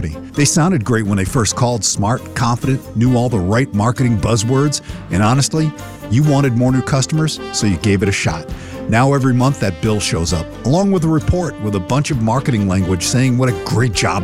company. They sounded great when they first called, smart, confident, knew all the right marketing buzzwords, and honestly, you wanted more new customers, so you gave it a shot. Now every month that bill shows up, along with a report with a bunch of marketing language saying what a great job